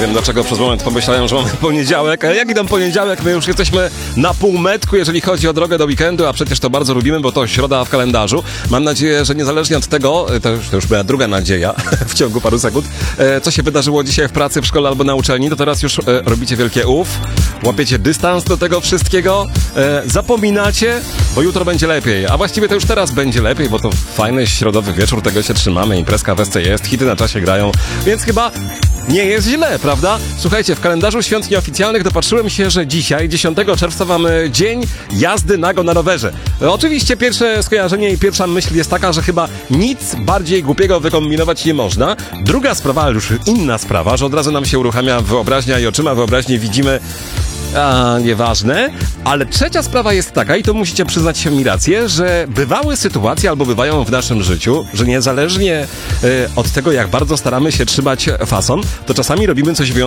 wiem dlaczego przez moment pomyślałem, że mamy poniedziałek, a jaki tam poniedziałek? My już jesteśmy na półmetku, jeżeli chodzi o drogę do weekendu, a przecież to bardzo lubimy, bo to środa w kalendarzu. Mam nadzieję, że niezależnie od tego, to już była druga nadzieja w ciągu paru sekund, co się wydarzyło dzisiaj w pracy, w szkole albo na uczelni, to teraz już robicie wielkie łapiecie dystans do tego wszystkiego, zapominacie, bo jutro będzie lepiej, a właściwie to już teraz będzie lepiej, bo to fajny środowy wieczór, tego się trzymamy, imprezka w SC jest, hity na czasie grają, więc chyba nie jest źle, prawda? Słuchajcie, w kalendarzu świąt nieoficjalnych dopatrzyłem się, że dzisiaj, 10 czerwca, mamy dzień jazdy nago na rowerze. Oczywiście pierwsze skojarzenie i pierwsza myśl jest taka, że chyba nic bardziej głupiego wykombinować nie można. Druga sprawa, ale już inna sprawa, że od razu nam się uruchamia wyobraźnia i oczyma wyobraźni widzimy... nieważne, ale trzecia sprawa jest taka, i to musicie przyznać mi rację, że bywały sytuacje, albo bywają w naszym życiu, że niezależnie od tego, jak bardzo staramy się trzymać fason, to czasami robimy coś wyjątkowego.